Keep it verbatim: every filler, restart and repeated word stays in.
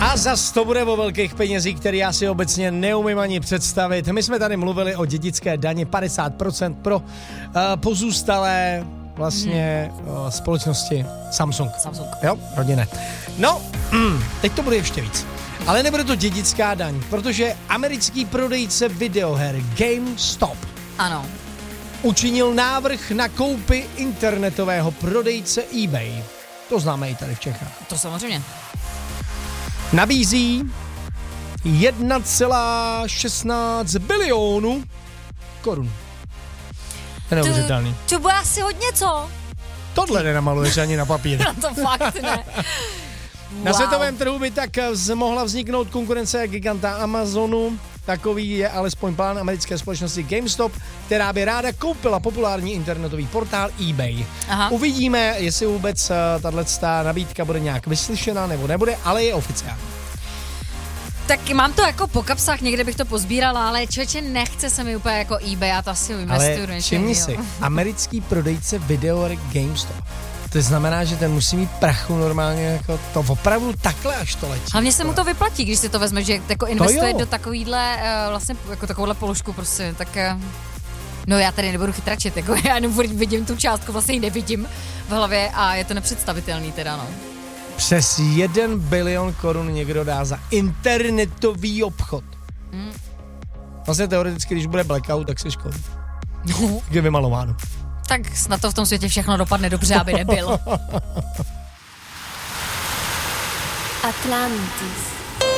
A zas to bude o velkých penězích, který já si obecně neumím ani představit. My jsme tady mluvili o dědické daně padesát procent pro uh, pozůstalé vlastně hmm. uh, společnosti Samsung. Samsung. Jo, rodinné. No, mm, teď to bude ještě víc. Ale nebude to dědická daň, protože americký prodejce videoher GameStop Ano. učinil návrh na koupi internetového prodejce eBay. To známe i tady v Čechách. To samozřejmě. Nabízí jedna celá šestnáct bilionu korun. To je neuvěřitelný. To, to bude asi hodně, co? Tohle nenamaluješ ani na papír. To fakt ne. Na Wow. světovém trhu by tak z- mohla vzniknout konkurence giganta Amazonu. Takový je alespoň plán americké společnosti GameStop, která by ráda koupila populární internetový portál eBay. Aha. Uvidíme, jestli vůbec tato nabídka bude nějak vyslyšena nebo nebude, ale je oficiální. Tak mám to jako po kapsách, někde bych to pozbírala, ale člověče, nechce se mi úplně jako eBay, já to asi investuju. Ale všimni si, americký prodejce videoher GameStop. To znamená, že ten musí mít prachu normálně, jako to opravdu takhle až to letí. Hlavně se mu to vyplatí, když si to vezme, že jako investuje jo. do takovýhle, uh, vlastně jako takovouhle položku prostě, tak uh, no já tady nebudu chytračit, jako já jenom vidím tu částku, vlastně ji nevidím v hlavě a je to nepředstavitelný teda, no. Přes jeden bilion korun někdo dá za internetový obchod. Mm. Vlastně teoreticky, když bude blackout, tak se škodí. No. Tak je vymalováno. Tak snad to v tom světě všechno dopadne dobře, aby nebylo. Atlantis.